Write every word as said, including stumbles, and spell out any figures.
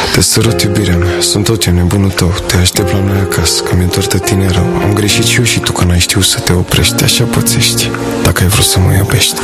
Te sărut, iubirea mea, sunt tot eu, nebunul tău. Te aștept la noi acasă, că mi-e dor de tine rău. Am greșit și eu și tu, că n-ai știut să te oprești. Așa pățești, dacă ai vrut să mă iubești.